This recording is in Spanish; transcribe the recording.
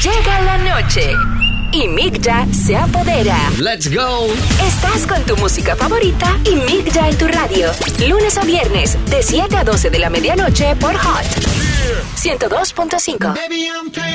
Llega la noche y Migda se apodera. Let's go. Estás con tu música favorita y Migda en tu radio. Lunes a viernes, de 7 a 12 de la medianoche por Hot 102.5.